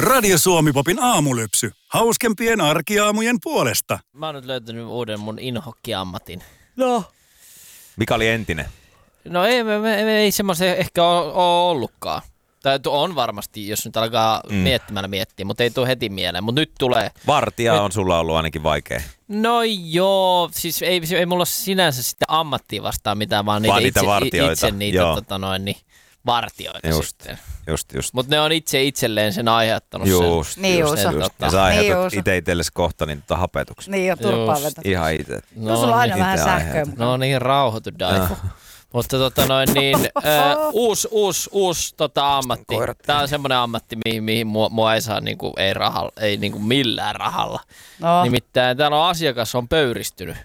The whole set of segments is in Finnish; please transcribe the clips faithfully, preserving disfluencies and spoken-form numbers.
Radio Suomi-popin aamulypsy. Hauskempien arkiaamujen puolesta. Mä oon nyt löytänyt uuden mun inhokki-ammatin. No. Mikä oli entinen? No ei, me, me, me ei semmoisen ehkä ole, ole ollutkaan. Tai on varmasti, jos nyt alkaa mm. miettimällä miettiä, mutta ei tule heti mieleen. Mutta nyt tulee. Vartija nyt... on sulla ollut ainakin vaikea. No joo, siis ei, ei mulla ole sinänsä sitten ammattia vastaan mitään, vaan, vaan niitä, niitä itse, itse niitä tota noin, niin, vartioita just, sitten. Just, just. Mutta ne on itse itselleen sen aiheuttanut just, sen. Niin just, sen, just. tota. Ja sä aiheutat niin itse itsellesi kohta niin tota hapetuksen. Niin jo, turpaa vetä. Ihan itse. No, no sulla on aina niin, vähän sähköä mukaan. No niin, rauhoitu Daifu. Mutta tota noin niin, äh, uusi, uusi, uusi tota ammatti. Tää on semmoinen ammatti, mihin, mihin mua, mua ei saa niinku, ei, rahalla, ei niinku millään rahalla. No. Nimittäin täällä on asiakas on pöyristynyt.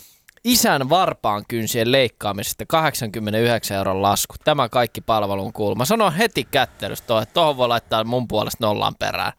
Isän varpaan kynsien leikkaamisesta kahdeksankymmentäyhdeksän euron lasku. Tämä kaikki palvelun kuulma. Sanon heti kättelystä, että tohon voi laittaa mun puolesta nollan perään.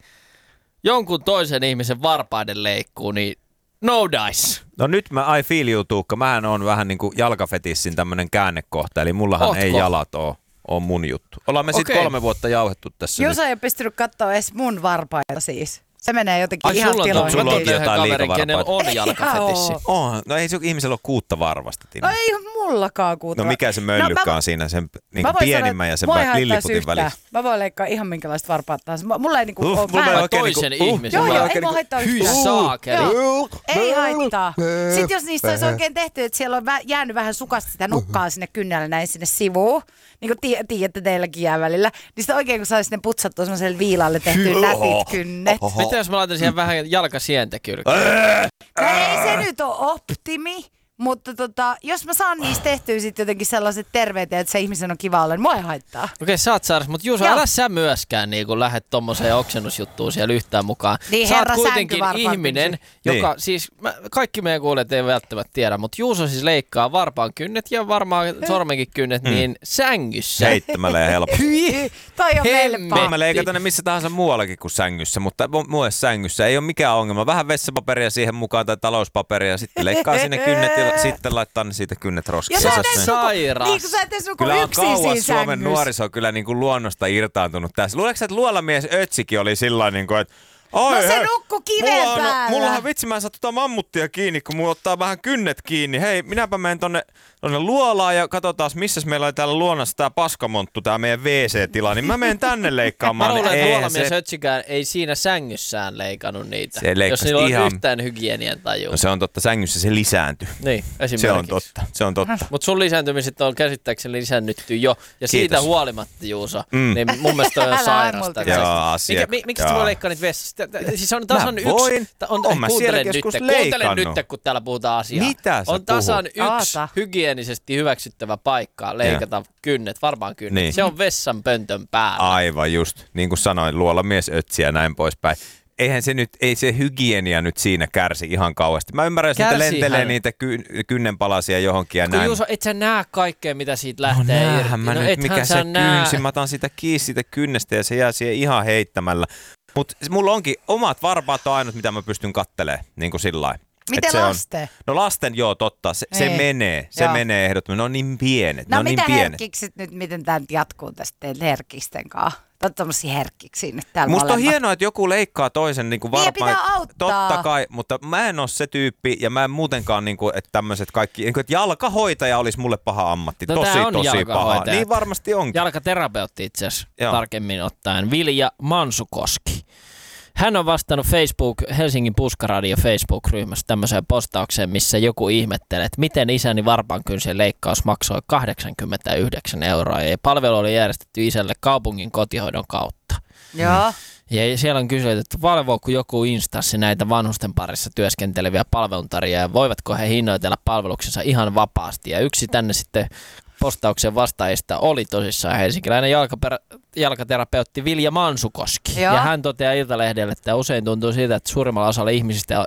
Jonkun toisen ihmisen varpaiden leikkuu, niin no dice. No nyt mä I feel you, Tuukka. Mähän on vähän niin kuin jalkafetissin tämmönen käännekohta, eli mullahan Ootko? ei jalat oo, oo mun juttu. Ollaan me sit okay. kolme vuotta jauhettu tässä. Jos ei ole pystynyt katsoa edes mun varpaita siis. Se menee jotenkin Ai, ihan sulla tiloihin. Sulla on yhden jotain kaverin, kenellä on jalkafetissi. Oh, no ei se ihmisellä ole kuutta varvasta. No ei mullakaan kuutta. No mikä se möllykkä no, on siinä, sen niin pienimmän ja sen lilliputin välissä. Mä voin leikkaa ihan minkälaista varpaat tahansa. Mulla ei niinku uh, ole mä en toisen niinku, ihmisen. Joo, Uh, joo, ei mua haittaa yhtään. Hyi saakeli. Ei haittaa. Sitten jos niistä olisi oikein tehty, että siellä on jäänyt vähän sukasta sitä nukkaa sinne kynnällä näin sinne sivuun, niin kuin tiedätte teilläkin jää välillä, niin sitten oikein kun saisi ne putsattua semmoiselle viilalle tehtyä nätit kynnet. Mitä jos mä laitan siihen vähän jalkasientä kylkeen? No ei se nyt ole optimi. Mutta tota, jos mä saan niistä tehtyä sitten jotenkin sellaiset terveet, että se ihmisen on kiva olla, niin mua ei haittaa. Okei, okay, saat saada, mutta Juuso, älä sä myöskään niin kun lähdet tommoseen oksennusjuttuun siellä yhtään mukaan. Niin, sä oot herra kuitenkin ihminen, joka niin. siis, mä, kaikki meidän kuulijat ei välttämättä tiedä, mutta Juuso siis leikkaa varpaan kynnet ja varmaan sormenkin kynnet mm. niin sängyssä. Heittämällä ja helposti. Toi on meille paha. Mä leikataan ne missä tahansa muuallakin kuin sängyssä, mutta mulle sängyssä ei ole mikään ongelma. Vähän vessapaperia siihen mukaan tai talouspaperia ja sitten leikkaa sinne kynnet ja sitten laittaa sitten kynnet roskiin. Ja sä et sairas. Niin kuin sä et edes nuku kyllä on yksin siinä kauas Suomen sängyssä. nuoriso kyllä niin kuin luonnosta irtaantunut tässä. Luuleeko että luolamies Ötsikin oli sillä niin kuin, että oi, no se hei, nukku kiven mulla on, päällä. Mullahan vitsi mä en saa tota mammuttia kiinni, kun mulla ottaa vähän kynnet kiinni. Hei, minäpä menen tonne, tonne luolaan ja katsotaan, missä meillä oli täällä luonnossa tää paskamonttu, tää meidän V C-tila, niin mä menen tänne leikkaamaan. Mä luulen, että luolamies se... Ötsikään ei siinä sängyssään leikannut niitä. Se jos niillä on ihan... yhtään hygienien tajua. No se on totta, sängyssä se lisääntyy. Niin, esimerkiksi. Se on totta, se on totta. Mutta sun lisääntymiset on käsittääkseni lisännytty jo. Ja Kiitos. Siitä huolimatta, Juuso, mm. niin mun mielestä toi on sairasta. Joo, asia. Mikä, miksi sä voi leikkaa niitä vessassa? Siis on tasan yksi. Voin. On, on mä kuuntele nyt, kuuntele nyt, kun täällä puhutaan asiaa. Mitä sä on tasan puhut? yksi Aata. hygienisesti hyväksyttävä paikka leikata ja. kynnet, varmaan kynnet. Niin. Se on vessan pöntön päällä. Aivan just. Niin kuin sanoin, luolamies Ötsiä ja näin poispäin. Eihän se nyt, ei se hygienia nyt siinä kärsi ihan kauheasti. Mä ymmärrän, jos niitä lentelee niitä ky- kynnenpalasia johonkin ja kun näin. Juuso, et sä näe kaikkea, mitä siitä lähtee no, irti. mä no nyt, mikä se nää. kynsi. Mä otan sitä kiinni siitä kynnestä ja se jää siihen ihan heittämällä. Mutta mulla onkin omat varpaat on ainut, mitä mä pystyn kattelemaan, niin kuin sillä lailla. Miten se lasten? On, no lasten joo, totta. Se, se menee. Se joo. menee ehdottomasti. Ne on niin pienet. No ne on mitä niin pienet. herkkikset nyt, miten tämä nyt jatkuu tästä teidän herkkisten kanssa? Olet tommosia herkkiksi nyt täällä Musta molemmat. on hienoa, että joku leikkaa toisen niin kuin varmaan. Niin pitää auttaa. Totta kai, mutta mä en ole se tyyppi ja mä en muutenkaan, niin kuin, että tämmöiset kaikki, niin kuin, että jalkahoitaja olisi mulle paha ammatti. No, tosi, on tosi paha. Niin varmasti onkin. Jalkaterapeutti itse asiassa tarkemmin ottaen. Vilja Mansukoski. Hän on vastannut Facebook, Helsingin Puskaradio Facebook-ryhmässä tämmöiseen postaukseen, missä joku ihmettelee, että miten isäni varpaankynsien leikkaus maksoi kahdeksankymmentäyhdeksän euroa ja palvelu oli järjestetty isälle kaupungin kotihoidon kautta. Joo. Ja siellä on kysytty, että valvooko joku instanssi näitä vanhusten parissa työskenteleviä palveluntarjoajia ja voivatko he hinnoitella palveluksensa ihan vapaasti. Ja yksi tänne sitten postauksen vastaajista oli tosissaan helsinkiläinen jalkaperä- jalkaterapeutti Vilja Mansukoski. Joo. Ja hän toteaa Iltalehdelle, että usein tuntuu siitä, että suurimmalla osalla ihmisistä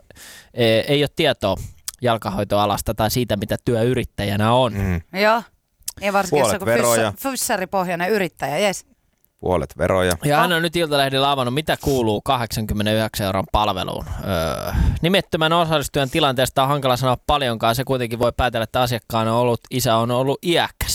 ei ole tietoa jalkahoitoalasta tai siitä, mitä työyrittäjänä on. Mm. Joo. Ja varsinkin Puolet jos on veroja. fyssaripohjainen yrittäjä, jes. Puolet veroja. Ja hän on nyt Iltalehdellä avannut, mitä kuuluu kahdeksankymmentäyhdeksän euron palveluun. Öö, nimettömän osallistujan tilanteesta on hankala sanoa paljonkaan. Se kuitenkin voi päätellä, että asiakkaana on ollut, isä on ollut iäkäs.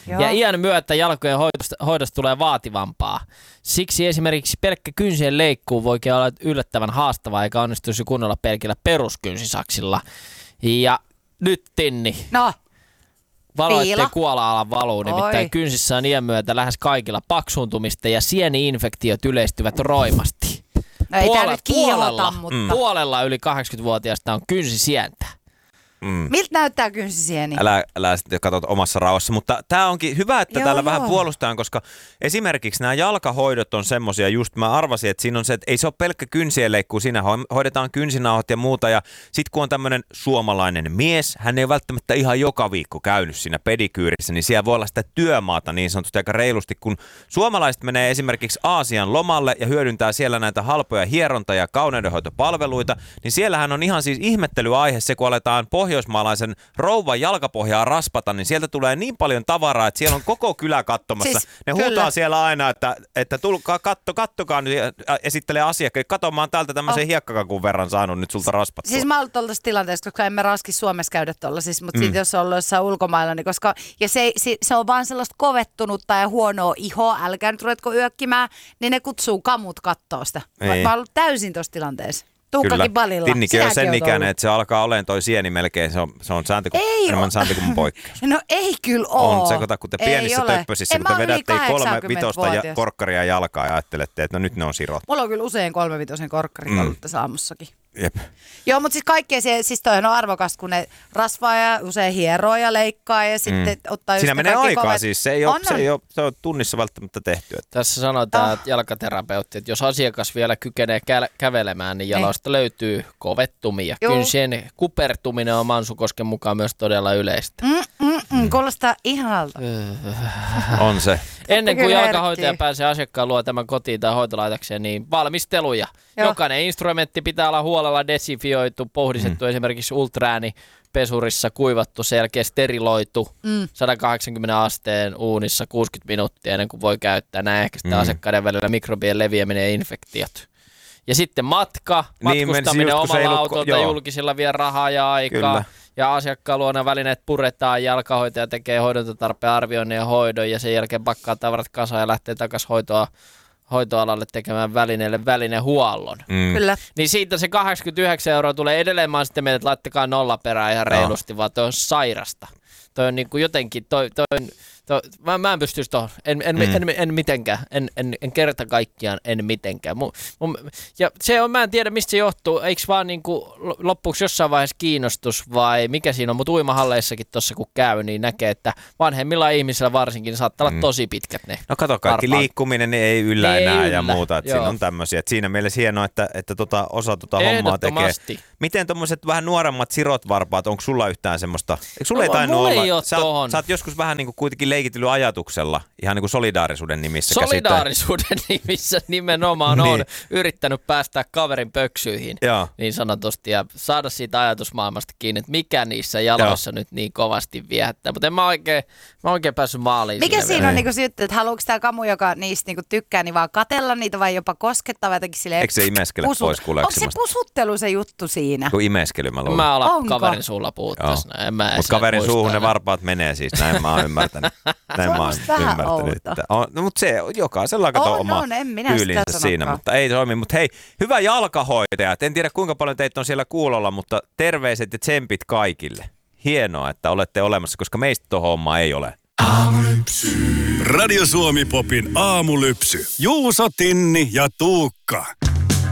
Joo. Ja iän myötä jalkojen hoidosta, hoidosta tulee vaativampaa. Siksi esimerkiksi pelkkä kynsien leikkuu voikin olla yllättävän haastavaa, eikä onnistuisi kunnolla pelkillä peruskynsisaksilla. Ja nyt Tinni. No. Valoitte kuola-alan valuu, nimittäin kynsissä on iän myötä lähes kaikilla paksuuntumista ja sieni-infektiot yleistyvät roimasti. No ei Puole- nyt kiihota, puolella, mutta... Mm. puolella yli kahdeksankymmentävuotiaista on kynsisientä. Mm. Miltä näyttää kynsisieni? Älä, älä sitten katsot omassa rauhassa, mutta tämä onkin hyvä, että joo, täällä joo. vähän puolustetaan, koska esimerkiksi nämä jalkahoidot on semmoisia, just mä arvasin, että siinä on se, että ei se ole pelkkä kynsien leikkuu, siinä hoidetaan kynsinauhat ja muuta, ja sitten kun on tämmöinen suomalainen mies, hän ei ole välttämättä ihan joka viikko käynyt siinä pedikyyrissä, niin siellä voi olla sitä työmaata niin sanotusti aika reilusti, kun suomalaiset menee esimerkiksi Aasian lomalle ja hyödyntää siellä näitä halpoja hieronta- ja kauneudenhoitopalveluita, niin siellähän on ihan siis ihmettelyaihe se, kun aletaan pohjois pohjoismaalaisen rouvan jalkapohjaa raspata, niin sieltä tulee niin paljon tavaraa, että siellä on koko kylä katsomassa. Siis, ne huutaa kyllä. siellä aina, että, että tulkaa, katto, kattokaa nyt, esittelee asiakkaille. Kato, mä oon täältä tämmöisen hiekkakakun verran saanut nyt sulta raspattua. Siis mä oon ollut tuollaisessa tilanteessa, koska emme raski Suomessa käydä tuolla, siis, mutta mm. sitten jos on ollut jossain ulkomailla, niin koska, ja se, se, se on vaan sellaista kovettunutta ja huonoa ihoa, älkää nyt ruvetko yökkimään, niin ne kutsuu kamut kattoo sitä. Mä, mä oon ollut täysin tuossa tilanteessa. Tuukkakin balilla. Tinnikin on sen ikäinen, että se alkaa olemaan toi sieni melkein. Se on, se on sääntö, enemmän sääntö kuin mun poikkeus. No ei kyllä oo. On se, kota, kun te ei pienissä ole. töppösissä, kun te vedätte kolme vitosta ja korkkaria jalkaa ja ajattelette, että no nyt ne on sirot. Mulla on kyllä usein kolme vitosen korkkarit mm. ollut tässä aamussakin. Jep. Joo, mutta siis kaikkea se, siis toihan on arvokas, kun ne rasvaa ja usein hieroo ja leikkaa ja sitten mm. ottaa just siinä menee aikaa kovet. Siis, se ei, ole, on, se, ei ole, se on tunnissa välttämättä tehty. Että. Tässä sanotaan, oh. että jalkaterapeutti, että jos asiakas vielä kykenee kä- kävelemään, niin jaloista ei. löytyy kovettumia. Kynsien kupertuminen on Mansukosken mukaan myös todella yleistä. Mm, mm, mm, kuulostaa ihanalta. On se. Ennen kuin jalkahoitaja pääsee asiakkaan luo tämän kotiin tai hoitolaitokseen, niin valmisteluja. Joo. Jokainen instrumentti pitää olla huolella desifioitu, pohdistettu, mm. esimerkiksi ultraäänipesurissa kuivattu, sen jälkeen steriloitu mm. sata kahdeksankymmentä asteen uunissa kuusikymmentä minuuttia ennen kuin voi käyttää. Näin ehkä sitten mm. asiakkaiden välillä mikrobien leviäminen ja infektiot. Ja sitten matka, niin, matkustaminen omalla autolla tai julkisilla vie rahaa ja aikaa. Kyllä. Ja asiakkaan luona välineet puretaan, jalkahoitaja tekee hoidontotarpeen arvioinnin ja hoidon ja sen jälkeen pakkaa tavarat kasaan ja lähtee takaisin hoitoa, hoitoalalle tekemään välineelle välinehuollon. Mm. Kyllä. Niin siitä se kahdeksankymmentäyhdeksän euroa tulee edelleen, mä oon sitten mieltä, että laittakaa nolla perään ihan reilusti, no. vaan toi on sairasta. Toi on niin kuin jotenkin, toi, toi on, toi, mä, mä en pystyisi tuohon, en, en, mm. en, en, en mitenkään, en, en, en kerta kaikkiaan, en mitenkään. Mun, mun, ja se on, mä en tiedä mistä se johtuu, eikö vaan niin kuin loppuksi jossain vaiheessa kiinnostus vai mikä siinä on, mutta uimahalleissakin tuossa kun käy, niin näkee, että vanhemmilla ihmisillä varsinkin niin saattaa olla tosi pitkät ne. No kato, kaikki varpaat. Liikkuminen niin ei yllä ne enää ei yllä. Ja muuta, että siinä on tämmöisiä, että siinä mielessä hienoa, että, että tota, osa tota hommaa tekee. Miten tommoset vähän nuoremmat sirot varpaat, onko sulla yhtään semmoista, eikö sulla no, ei tainnut olla, sä oot, sä oot joskus vähän niin kuin kuitenkin leikitellyt ajatuksella, ihan niin kuin solidaarisuuden nimissä. Solidaarisuuden käsittää. nimissä nimenomaan niin. on yrittänyt päästä kaverin pöksyihin Joo. niin sanotusti ja saada siitä ajatusmaailmasta kiinni, että mikä niissä jaloissa Joo. nyt niin kovasti viehättää, mutta en mä oikein, mä oikein päässyt maaliin. Mikä siinä vielä. On niin kuin sytty, että haluuko tämä kamu, joka niistä niin kuin tykkää, niin vaan katella niitä vai jopa koskettaa vai jotenkin silleen. Eikö se imeskele pusu- pois kuleksimasta? Onko se pusuttelu se juttu siinä? Kun imeskely mä luulen. Mä olen kaverin suulla puhuttaisi. Mutta kaverin suuhun ne varpaat menee siis, näin mä oon ymmärtänyt. Näin mä oon ymmärtänyt. On, no, mutta se jokaisella kato oma on, tyylinsä siinä, mutta ei toimi. Mutta hei, hyvä jalkahoitaja. En tiedä kuinka paljon teitä on siellä kuulolla, mutta terveiset ja tsempit kaikille. Hienoa, että olette olemassa, koska meistä tuohon hommaa ei ole. Aamulypsy. Radio Suomi Popin aamulypsy. Juuso, Tinni ja Tuukka.